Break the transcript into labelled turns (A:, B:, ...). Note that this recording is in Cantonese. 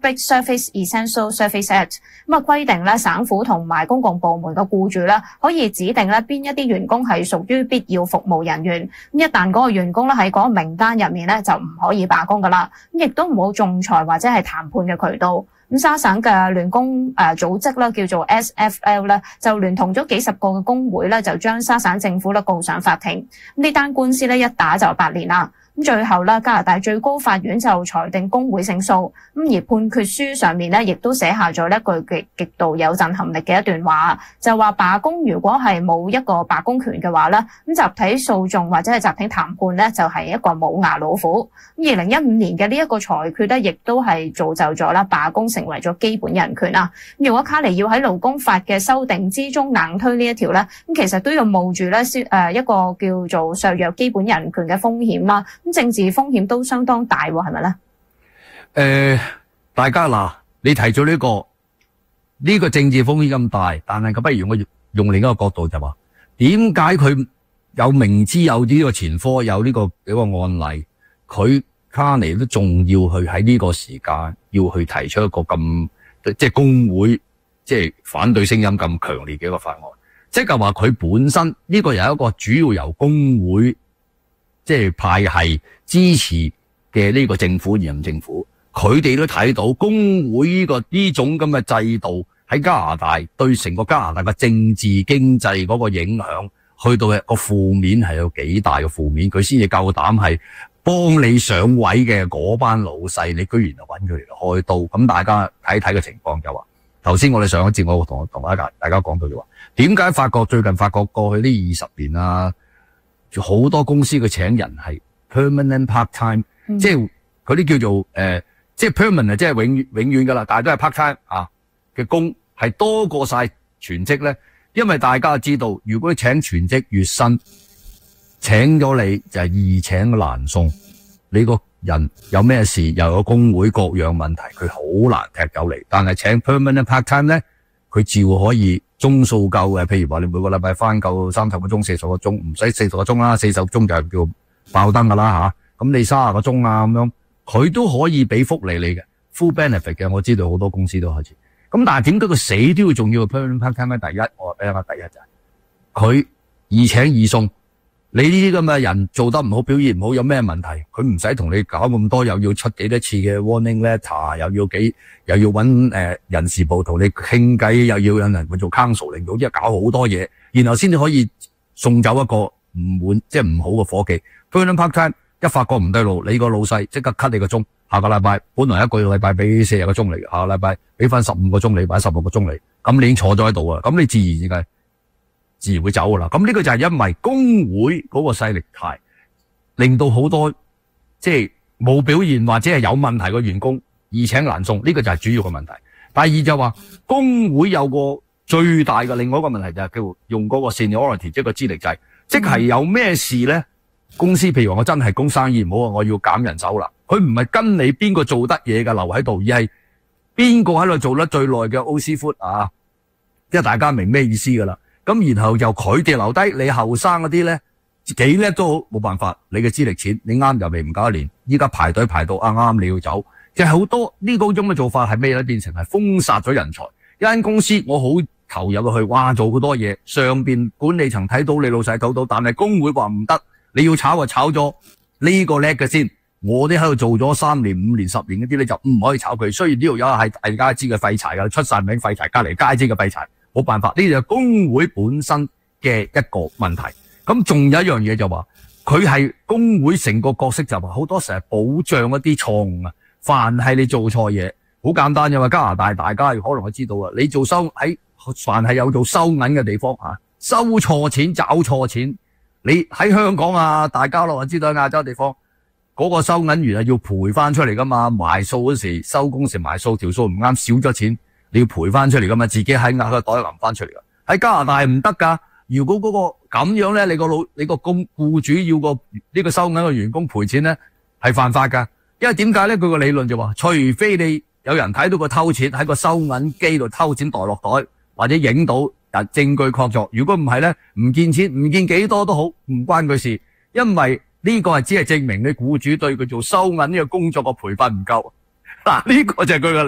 A: Public Service Essential Service Act， 咁啊規定咧省府同埋公共部門嘅僱主咧可以指定咧邊一啲員工係屬於必要服務人員，咁一旦嗰個員工咧喺嗰個名單入面咧就唔可以罷工噶啦，咁亦都唔好仲裁或者係談判嘅渠道。咁沙省嘅聯工組織啦，叫做 SFL 咧，就聯同咗幾十個嘅工會咧，就將沙省政府咧告上法庭。咁呢單官司咧一打就8年啦。咁最後咧，加拿大最高法院就裁定工會勝訴。咁而判決書上面咧，亦都寫下咗一句極度有震撼力嘅一段話，就話罷工如果係冇一個罷工權嘅話咧，咁集體訴訟或者係集體談判咧，就係一個冇牙老虎。咁2015年嘅呢一個裁決咧，亦都係造就咗啦罷工成為咗基本人權啊。咁如果卡尼要喺勞工法嘅修訂之中硬推呢一條咧，咁其實都要冒住咧一個叫做削弱基本人權嘅風險啦。咁政治風險都相當大，係咪咧？
B: 大家嗱，你提咗呢個政治風險咁大，但係不如我用另一個角度就話，點解佢有明知有呢個前科，有呢個案例，佢卡尼都仲要去喺呢個時間要去提出一個咁即係工會即係反對聲音咁強烈嘅一個法案，即係話佢本身呢個有一個主要由工會即係派系支持嘅呢個政府現任政府，佢哋都睇到工會呢種咁嘅制度喺加拿大對成個加拿大嘅政治經濟嗰個影響，去到個負面係有幾大嘅負面，佢先至夠膽係幫你上位嘅嗰班老細，你居然就揾佢嚟開刀。咁大家睇睇嘅情況就話，頭先我哋上一節我同大家講到就話，點解最近法國過去呢20年啊，好多公司佢請人係 permanent part time，即係嗰啲叫做即係 permanent 即係永遠噶啦，但係都係 part time 啊嘅工係多過晒全職咧，因為大家知道，如果你請全職月薪，請咗你就係易請難送，你個人有咩事又有工會各樣問題，佢好難踢走你。但係請 permanent part time 咧，佢照可以鐘數夠嘅，譬如話你每個禮拜翻夠30個鐘、40個鐘，唔使40個鐘啦，40個鐘就係叫爆燈噶啦吓。咁你30個鐘啊咁樣，佢都可以俾福利你嘅 full benefit 嘅。我知道好多公司都開始。咁但係點解佢死都要仲要 permanent part time 咧？第一，我話俾你聽，第一就係佢易請易送。你呢啲咁嘅人做得唔好，表現唔好，有咩問題？佢唔使同你搞咁多，又要出幾多次嘅 warning letter，又要搵人事部同你傾偈，又要有人去做 counseling，即係搞好多嘢，然後先至可以送走一個即係唔好嘅伙計。permanent part time 一發覺唔對路，你個老細即刻 cut 你個鐘，下個禮拜本來一個禮拜俾40個鐘嚟，下個禮拜俾翻15個鐘你，或者16個鐘你，咁你已經坐咗喺度啊，咁你自然會走噶啦。咁呢個就係因為工會嗰個勢力大，令到好多即係冇表現或者係有問題嘅員工易請難送，呢個就係主要嘅問題。第二就話工會有個最大嘅另外一個問題就係叫用嗰個 seniority， 即係個資歷制，即係有咩事咧？公司譬如話我真係工生意唔好啊，我要減人手啦。佢唔係跟你邊個做得嘢嘅留喺度，而係邊個喺度做得最耐嘅 OC foot 啊，即係大家明咩意思噶啦。咁然後由佢哋留低，你後生嗰啲咧幾叻都好，冇辦法，你嘅資歷淺，你啱又未唔夠1年，依家排隊排到啱你要走，即係好多呢個種嘅做法係咩咧？變成係封殺咗人才。一間公司我好投入去，哇做好多嘢，上邊管理層睇到你老細睇到，但係工會話唔得，你要炒就炒咗呢個叻嘅先，我啲喺度做咗3年、5年、10年嗰啲咧就唔可以炒佢。雖然呢度有係大家知嘅廢柴噶，出晒名廢柴，隔籬街知嘅廢柴。冇辦法，呢就係工會本身嘅一個問題。咁仲有一樣嘢就話，佢係工會成個角色就話好多時係保障一啲錯誤啊。凡係你做錯嘢，好簡單，因為加拿大大家可能會知道啊，你做喺凡係有做收銀嘅地方啊，收錯錢找錯錢，你喺香港啊，大家樂知道喺亞洲地方嗰個收銀員係要賠翻出嚟噶嘛，埋數嗰時收工時埋數條數唔啱，少咗錢。你要賠翻出嚟噶嘛？自己喺個袋揞翻出嚟噶。喺加拿大唔得噶。如果嗰個咁樣咧，你個僱主要呢個收銀嘅員工賠錢咧，係犯法噶。因為點解咧？佢個理論就話，除非你有人睇到個偷錢喺個收銀機度偷錢袋落袋，或者影到證據確鑿。如果唔係咧，唔見錢唔見幾多都好，唔關佢事。因為呢個係只係證明你僱主對佢做收銀呢個工作個培訓唔夠。嗱，呢個就係佢嘅理論。